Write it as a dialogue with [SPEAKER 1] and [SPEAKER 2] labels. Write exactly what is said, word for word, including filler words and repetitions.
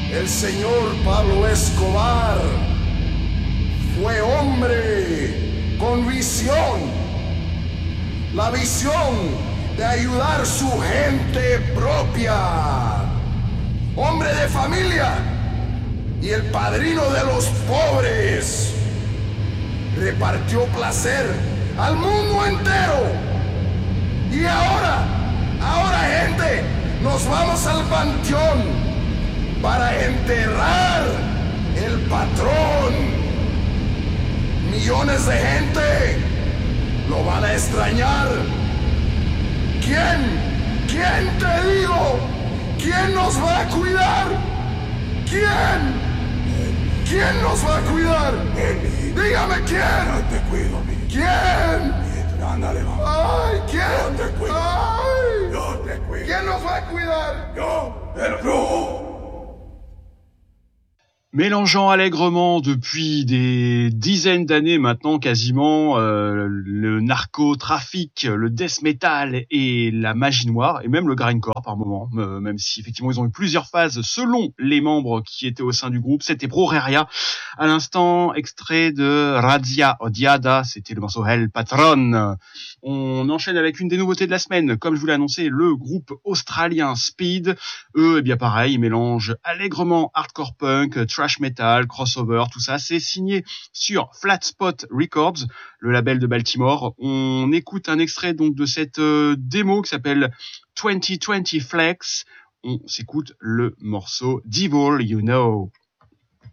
[SPEAKER 1] El señor Pablo Escobar fue hombre con visión, la visión de ayudar a su gente propia, hombre de familia y el padrino de los pobres. Repartió placer al mundo entero. Y ahora, ahora gente, nos vamos al panteón para enterrar el patrón. Millones de gente lo van a extrañar. ¿Quién? ¿Quién te digo? ¿Quién nos va a cuidar? ¿Quién? ¿Quién nos va a cuidar? Dígame quién.
[SPEAKER 2] Yo te cuido, mi.
[SPEAKER 1] ¿Quién?
[SPEAKER 2] Ándale, vamos.
[SPEAKER 1] Ay, ¿quién?
[SPEAKER 2] Yo te cuido.
[SPEAKER 1] Ay.
[SPEAKER 2] Yo te cuido.
[SPEAKER 1] ¿Quién nos va a cuidar?
[SPEAKER 2] Yo, el brujo.
[SPEAKER 3] Mélangeant allègrement depuis des dizaines d'années maintenant quasiment euh, le narcotrafic, le death metal et la magie noire et même le grindcore par moment, euh, même si effectivement ils ont eu plusieurs phases selon les membres qui étaient au sein du groupe. C'était Progeria. À l'instant, extrait de Razia Odiada, c'était le morceau Hell Patron. On enchaîne avec une des nouveautés de la semaine. Comme je vous l'ai annoncé, le groupe australien Speed. Eux, eh bien pareil, ils mélangent allègrement hardcore punk, trash metal, crossover, tout ça. C'est signé sur Flat Spot Records, le label de Baltimore. On écoute un extrait donc de cette euh, démo qui s'appelle vingt vingt Flex. On s'écoute le morceau Devil You Know.